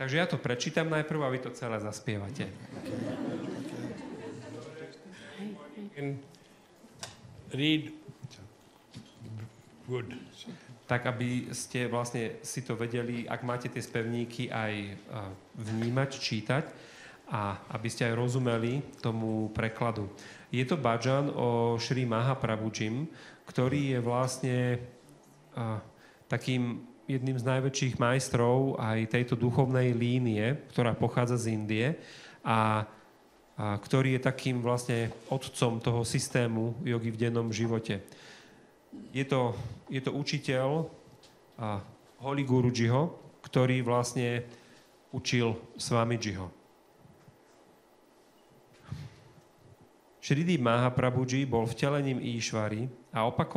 Takže ja to prečítam najprv a vy to celé zaspievate. Read good. Tak, aby ste vlastne si to vedeli, ak máte tie spevníky, aj vnímať, čítať a aby ste aj rozumeli tomu prekladu. Je to bhajan o Šri Mahaprabhujim, ktorý je vlastne takým jedným z najväčších majstrov aj tejto duchovnej línie, ktorá pochádza z Indie a ktorý je takým vlastne otcom toho systému jogy v dennom živote. Je to učiteľ Holy Gurujiho, ktorý vlastne učil Swamijiho. Šridip Mahaprabhuji bol vtelením Íšvary a opakoval